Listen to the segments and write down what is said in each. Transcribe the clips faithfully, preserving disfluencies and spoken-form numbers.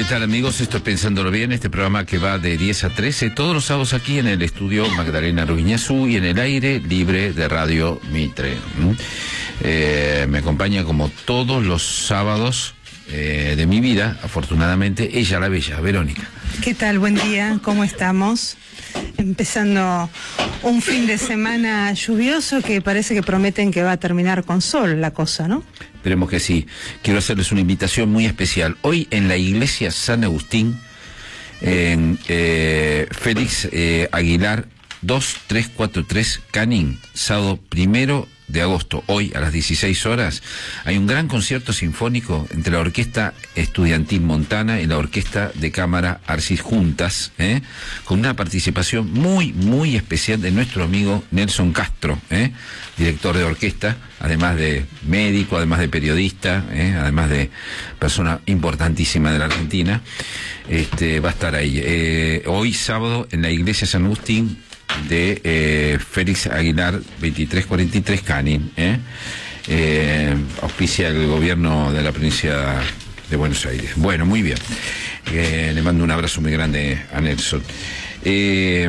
¿Qué tal, amigos? Esto es Pensándolo Bien, este programa que va de diez a trece, todos los sábados aquí en el estudio Magdalena Rubiñazú y en el aire libre de Radio Mitre. ¿Mm? Eh, me acompaña como todos los sábados eh, de mi vida, afortunadamente, ella la bella, Verónica. ¿Qué tal? Buen día, ¿cómo estamos? Empezando un fin de semana lluvioso que parece que prometen que va a terminar con sol la cosa, ¿no? Esperemos que sí. Quiero hacerles una invitación muy especial. Hoy en la iglesia San Agustín, en eh, Félix eh, Aguilar dos tres cuatro tres Canin, sábado primero de agosto, hoy a las dieciséis horas, hay un gran concierto sinfónico entre la Orquesta Estudiantil Montana y la Orquesta de Cámara Arcis juntas, ¿eh? con una participación muy, muy especial de nuestro amigo Nelson Castro, ¿eh? director de orquesta, además de médico, además de periodista, ¿eh? además de persona importantísima de la Argentina. Este, va a estar ahí. Eh, hoy sábado en la iglesia San Agustín de eh, Félix Aguilar veintitrés cuarenta y tres Canin, ¿eh? Eh, auspicia el gobierno de la provincia de Buenos Aires. Bueno, muy bien. Eh, le mando un abrazo muy grande a Nelson. Eh,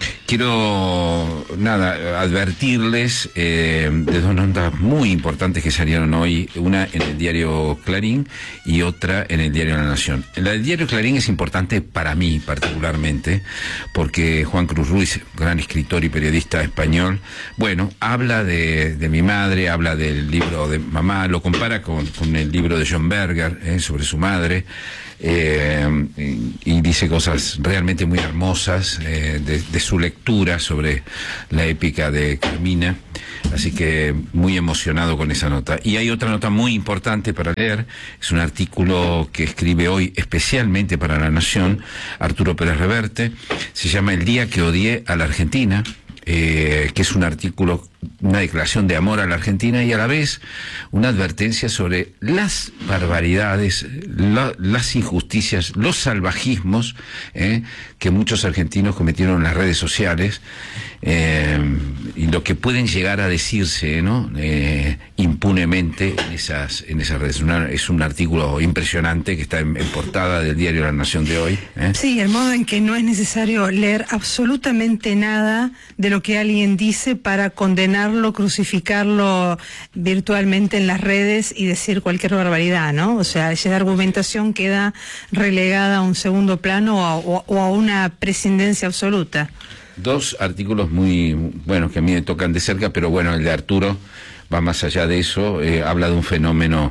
quiero, nada, advertirles eh, de dos notas muy importantes que salieron hoy, una en el diario Clarín y otra en el diario La Nación. La del diario Clarín es importante para mí particularmente, porque Juan Cruz Ruiz, gran escritor y periodista español, bueno, habla de, de mi madre, habla del libro de mamá, lo compara con, con el libro de John Berger eh, sobre su madre. Eh, y, y dice cosas realmente muy hermosas eh, de, de su lectura sobre la épica de Carmina, así que muy emocionado con esa nota. Y hay otra nota muy importante para leer, es un artículo que escribe hoy especialmente para La Nación Arturo Pérez Reverte, se llama El día que odié a la Argentina, eh, que es un artículo, una declaración de amor a la Argentina y a la vez una advertencia sobre las barbaridades, la, las injusticias, los salvajismos eh, que muchos argentinos cometieron en las redes sociales eh, y lo que pueden llegar a decirse, ¿no? eh, impunemente en esas, en esas redes. Una, es un artículo impresionante que está en, en portada del diario La Nación de hoy. ¿eh? Sí, el modo en que no es necesario leer absolutamente nada de lo que alguien dice para condenarlo, crucificarlo virtualmente en las redes y decir cualquier barbaridad, ¿no? O sea, esa argumentación queda relegada a un segundo plano o a, o a una prescindencia absoluta. Dos artículos muy buenos que a mí me tocan de cerca, pero bueno, el de Arturo va más allá de eso, eh, habla de un fenómeno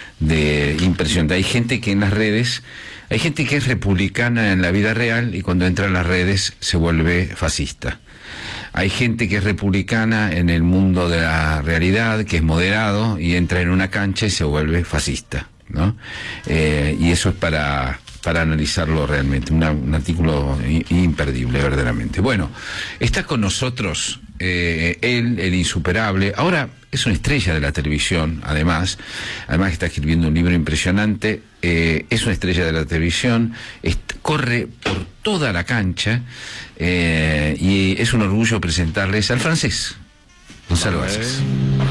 de impresionante. Hay gente que en las redes, hay gente que es republicana en la vida real y cuando entra en las redes se vuelve fascista. Hay gente que es republicana en el mundo de la realidad, que es moderado y entra en una cancha y se vuelve fascista, ¿no? Eh, y eso es para, para analizarlo realmente, una, un artículo imperdible verdaderamente. Bueno, está con nosotros eh, él, el insuperable, ahora es una estrella de la televisión, además, además está escribiendo un libro impresionante, eh, es una estrella de la televisión, es, corre por toda la cancha, eh, y es un orgullo presentarles al francés, Gonzalo Vázquez.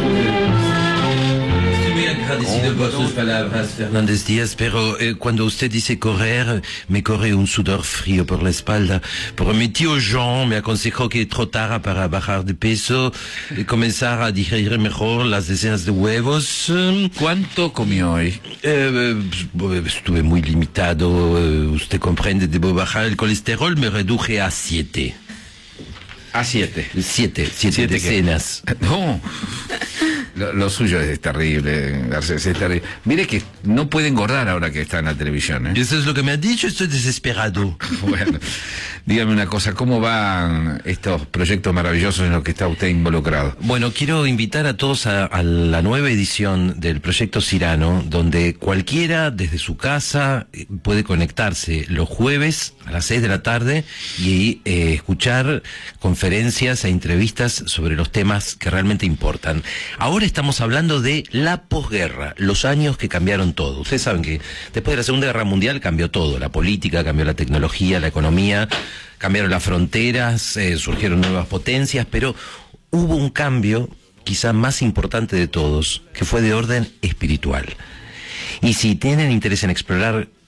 Agradecido por sus palabras, Fernández Díaz, pero eh, cuando usted dice correr, me corre un sudor frío por la espalda. Pero mi tío Jean me aconsejó que trotara para bajar de peso y comenzar a digerir mejor las decenas de huevos. ¿Cuánto comió hoy? Eh, estuve muy limitado, eh, usted comprende, debo bajar el colesterol, me reduje a siete. A siete. Siete, siete, siete decenas. No. Lo, lo suyo es terrible, Garcés, es terrible. Mire que no puede engordar ahora que está en la televisión, ¿eh? Eso es lo que me ha dicho, estoy desesperado. Bueno, dígame una cosa, ¿cómo van estos proyectos maravillosos en los que está usted involucrado? Bueno, quiero invitar a todos a, a la nueva edición del Proyecto Cyrano, donde cualquiera desde su casa puede conectarse los jueves a las seis de la tarde y eh, escuchar conferencias e entrevistas sobre los temas que realmente importan. Ahora estamos hablando de la posguerra, los años que cambiaron todo. Ustedes saben que después de la Segunda Guerra Mundial cambió todo, la política, cambió la tecnología, la economía, cambiaron las fronteras, eh, surgieron nuevas potencias, pero hubo un cambio quizá más importante de todos, que fue de orden espiritual. Y si tienen interés en explorar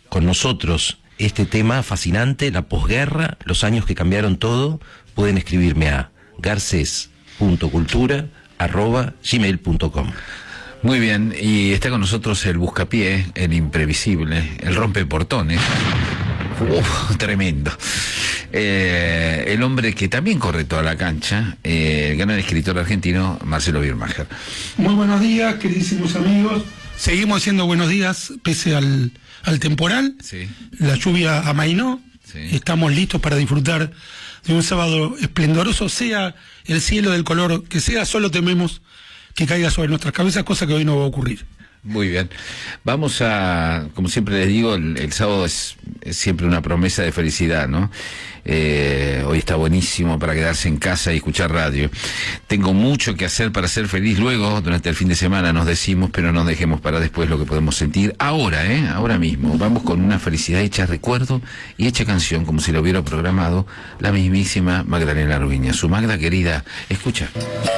con nosotros este tema fascinante, la posguerra, los años que cambiaron todo, pueden escribirme a garces punto cultura arroba gmail punto com. Muy bien, y está con nosotros el buscapié, el imprevisible, el rompeportones. Uf, tremendo. Eh, el hombre que también corre toda la cancha, eh, el gran escritor argentino Marcelo Birmacher. Muy buenos días, queridísimos amigos. Seguimos haciendo buenos días pese al, al temporal. Sí. La lluvia amainó. Sí. Estamos listos para disfrutar de un sábado esplendoroso, sea el cielo del color que sea, solo tememos que caiga sobre nuestras cabezas, cosa que hoy no va a ocurrir. Muy bien. Vamos a, como siempre les digo, el, el sábado es, es siempre una promesa de felicidad, ¿no? Eh, hoy está buenísimo para quedarse en casa y escuchar radio. Tengo mucho que hacer para ser feliz luego, durante el fin de semana nos decimos, pero no dejemos para después lo que podemos sentir ahora, ¿eh? Ahora mismo. Vamos con una felicidad hecha recuerdo y hecha canción, como si lo hubiera programado la mismísima Magdalena Ruiña. Su Magda querida, escucha.